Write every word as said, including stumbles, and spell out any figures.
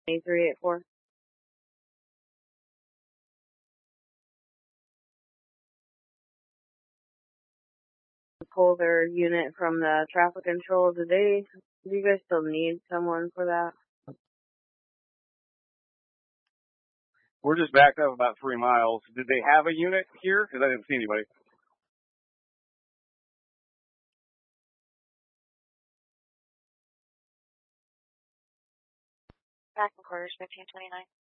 three eight four. Pull their unit from the traffic control. Do they, do you guys still need someone for that? We're just backed up about three miles. Did they have a unit here? Because I didn't see anybody. Back in quarters, fifteen twenty-nine.